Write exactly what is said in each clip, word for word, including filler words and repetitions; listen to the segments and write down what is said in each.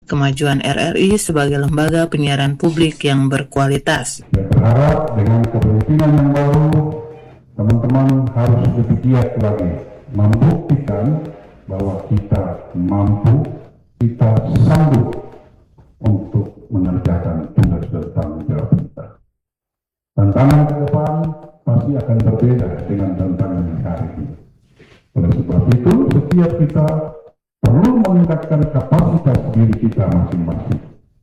kemajuan R R I sebagai lembaga penyiaran publik yang berkualitas. Saya berharap dengan kepemimpinan yang baru, teman-teman harus lebih giat lagi membuktikan bahwa kita mampu, kita sanggup untuk mengerjakan tugas dan tanggung jawab kita. Tantangan ke depan pasti akan berbeda dengan tantangan yang hari ini. Oleh sebab itu, setiap kita perlu meningkatkan kapasitas diri kita masing-masing.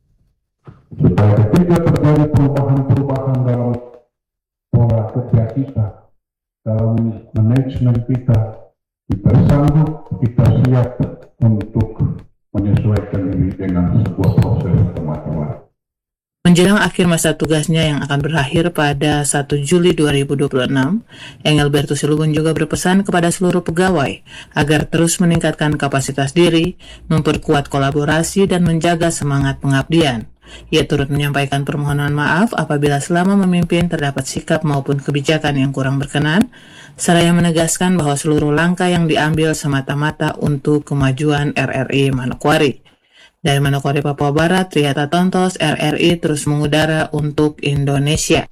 Supaya ketika terjadi perubahan-perubahan dalam pola kerja kita, dalam manajemen kita, kita sanggup, kita siap untuk menyesuaikan diri dengan sebuah proses kemajuan. Menjelang akhir masa tugasnya yang akan berakhir pada satu Juli dua ribu dua puluh enam, Engelbertus Silugun juga berpesan kepada seluruh pegawai agar terus meningkatkan kapasitas diri, memperkuat kolaborasi, dan menjaga semangat pengabdian. Ia turut menyampaikan permohonan maaf apabila selama memimpin terdapat sikap maupun kebijakan yang kurang berkenan, seraya menegaskan bahwa seluruh langkah yang diambil semata-mata untuk kemajuan R R I Manokwari. Dari Manokwari, Papua Barat, Triata Tontos, R R I terus mengudara untuk Indonesia.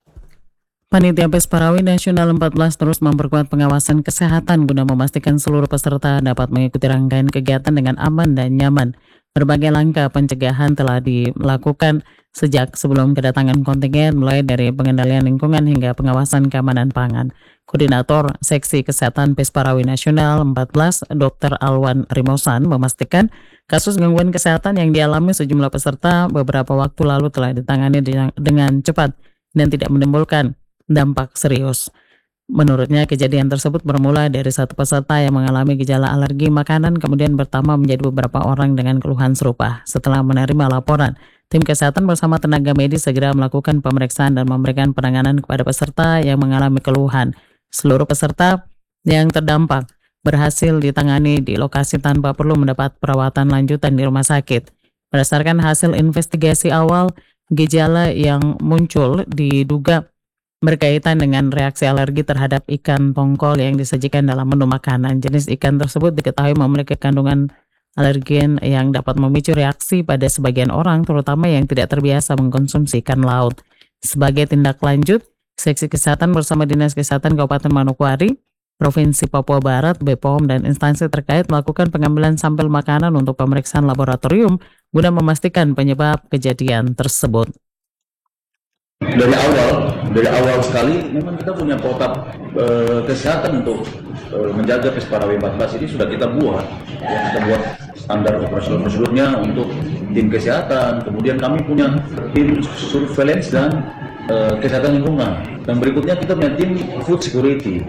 Panitia Pesparawi Nasional empat belas terus memperkuat pengawasan kesehatan guna memastikan seluruh peserta dapat mengikuti rangkaian kegiatan dengan aman dan nyaman. Berbagai langkah pencegahan telah dilakukan sejak sebelum kedatangan kontingen, mulai dari pengendalian lingkungan hingga pengawasan keamanan pangan. Koordinator Seksi Kesehatan Pesparawi Nasional empat belas, Dokter Alwan Rimosan, memastikan kasus gangguan kesehatan yang dialami sejumlah peserta beberapa waktu lalu telah ditangani dengan cepat dan tidak menimbulkan dampak serius. Menurutnya, kejadian tersebut bermula dari satu peserta yang mengalami gejala alergi makanan, kemudian bertambah menjadi beberapa orang dengan keluhan serupa. Setelah menerima laporan, tim kesehatan bersama tenaga medis segera melakukan pemeriksaan dan memberikan penanganan kepada peserta yang mengalami keluhan. Seluruh peserta yang terdampak berhasil ditangani di lokasi tanpa perlu mendapat perawatan lanjutan di rumah sakit. Berdasarkan hasil investigasi awal, gejala yang muncul diduga berkaitan dengan reaksi alergi terhadap ikan tongkol yang disajikan dalam menu makanan. Jenis ikan tersebut diketahui memiliki kandungan alergen yang dapat memicu reaksi pada sebagian orang, terutama yang tidak terbiasa mengkonsumsi ikan laut. Sebagai tindak lanjut, Seksi Kesehatan bersama Dinas Kesehatan Kabupaten Manokwari, Provinsi Papua Barat, B P O M, dan instansi terkait melakukan pengambilan sampel makanan untuk pemeriksaan laboratorium guna memastikan penyebab kejadian tersebut. Dari awal, dari awal sekali memang kita punya protap e, kesehatan untuk e, menjaga Pesparawi empat belas ini sudah kita buat. Ya, kita buat standar prosedur-prosedurnya untuk tim kesehatan. Kemudian kami punya tim surveillance dan e, kesehatan lingkungan. Dan berikutnya kita punya tim food security.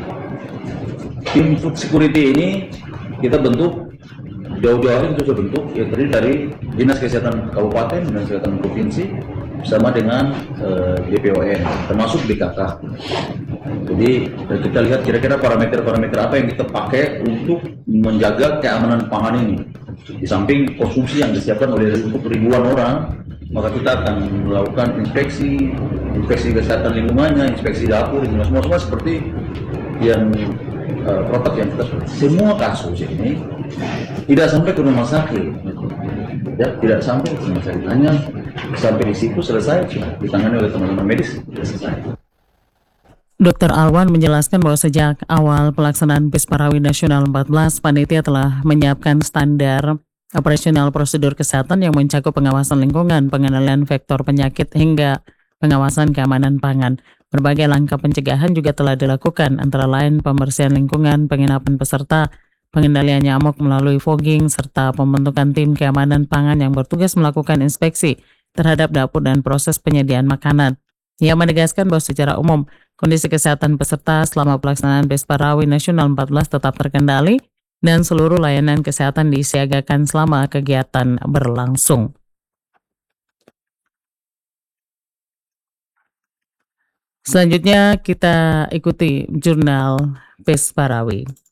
Tim food security ini kita bentuk jauh-jauh hari kita sudah bentuk, ya terdiri dari Dinas Kesehatan Kabupaten, Dinas Kesehatan Provinsi, bersama dengan uh, D P O N, termasuk B K K. Jadi kita lihat kira-kira parameter-parameter apa yang kita pakai untuk menjaga keamanan pangan ini. Di samping konsumsi yang disiapkan oleh untuk ribuan orang, maka kita akan melakukan inspeksi, inspeksi kesehatan lingkungannya, inspeksi dapur, semua semua seperti yang uh, protap yang kita sebut. Semua kasus ini tidak sampai ke rumah sakit, ya, tidak sampai ke rumah sakit, hanya sampai di situ selesai, sudah ditangani oleh teman-teman medis, selesai. Dokter Alwan menjelaskan bahwa sejak awal pelaksanaan Pesparawi Nasional empat belas, panitia telah menyiapkan standar operasional prosedur kesehatan yang mencakup pengawasan lingkungan, pengendalian vektor penyakit, hingga pengawasan keamanan pangan. Berbagai langkah pencegahan juga telah dilakukan, antara lain pembersihan lingkungan, penginapan peserta, pengendalian nyamuk melalui fogging, serta pembentukan tim keamanan pangan yang bertugas melakukan inspeksi terhadap dapur dan proses penyediaan makanan. Ia menegaskan bahwa secara umum, kondisi kesehatan peserta selama pelaksanaan Pesparawi Nasional empat belas tetap terkendali dan seluruh layanan kesehatan disiagakan selama kegiatan berlangsung. Selanjutnya kita ikuti jurnal Pesparawi.